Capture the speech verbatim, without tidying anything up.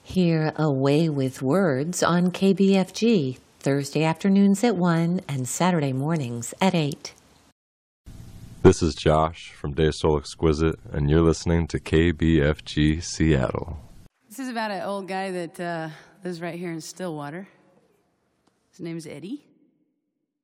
Hear Away with Words on K B F G, Thursday afternoons at one and Saturday mornings at eight. This is Josh from De Soul Exquisite, and you're listening to K B F G Seattle. This is about an old guy that uh, lives right here in Stillwater. His name's Eddie.